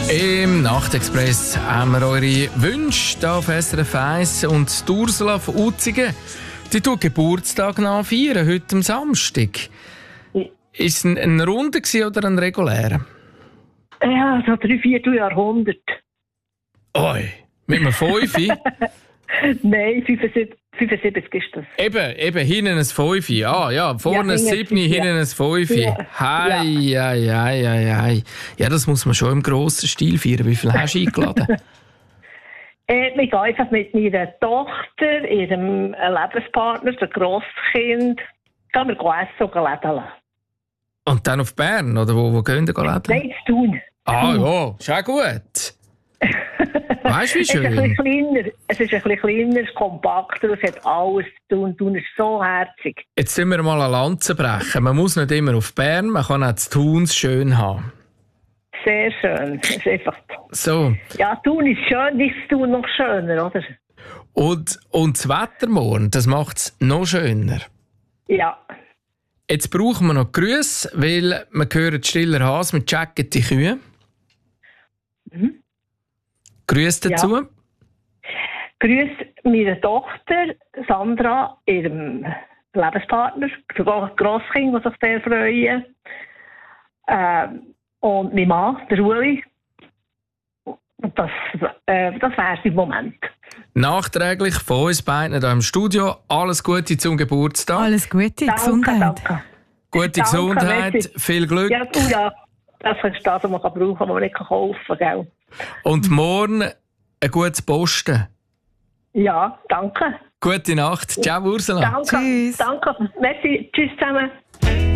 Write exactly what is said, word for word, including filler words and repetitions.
Im Nachtexpress haben wir eure Wünsche hier auf S R F eins und die Ursula von Utzigen, die tut Geburtstag nachfeiern, heute am Samstag. Ist es ein, ein Runder oder ein regulärer? Ja, so drei, vier Jahrhundert. Oi, mit einem Fünfi? Nein, fünfundsiebzig, fünfundsiebzig ist das. Eben, eben, hinten ein Fünfi. Ah, ja, vorne ein Siebni, hinten ein Fünfi. Ja. Hei, ja. hei, hei, hei, hei. Ja, das muss man schon im grossen Stil feiern. Wie viel hast du eingeladen? äh, wir gehen einfach mit meiner Tochter, ihrem Lebenspartner, dem Grosskind, gehen wir essen und lädeln. Und dann auf Bern, oder wo, wo gehen wir lädeln? Nein, zu tun. Ah ja, ist auch gut. Weißt du, wie schön? Es ist ein bisschen kleiner, es ist ein bisschen kleiner, es ist kompakter, es hat alles zu tun. Tun ist so herzig. Jetzt müssen wir mal eine Lanze brechen. Man muss nicht immer auf Bern, man kann auch zu Thuns schön haben. Sehr schön. Es ist einfach so. Ja, Thun ist schön, ist Thun noch schöner, oder? Und, und das Wetter morgen, das macht es noch schöner. Ja. Jetzt brauchen wir noch Grüße, weil wir hören stiller Hase mit Jacket die Kühe. Mhm. Grüße dazu. Ja. Grüße meine Tochter Sandra, ihrem Lebenspartner, das Grosskind, das sich sehr freuen. Ähm, und mein Mann, der Uli. Und das, äh, das wäre es im Moment. Nachträglich von uns beiden hier im Studio. Alles Gute zum Geburtstag. Alles Gute, danke, Gesundheit. Danke. Gute danke, Gesundheit, merci. Viel Glück. Ja, du, ja. Das ist das, was man brauchen kann, was man nicht kaufen kann. Gell? Und morgen ein gutes Posten. Ja, danke. Gute Nacht. Ciao, Ursula. Danke. Tschüss. Danke. Merci. Tschüss zusammen.